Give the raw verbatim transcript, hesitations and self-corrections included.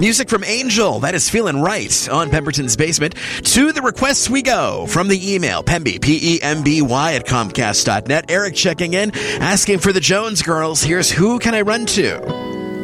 Music from Angel, that is Feeling Right on Pemberton's Basement. To the requests we go from the email, Pemby, P E M B Y at Comcast dot net. Eric checking in, asking for the Jones Girls. Here's Who Can I Run To?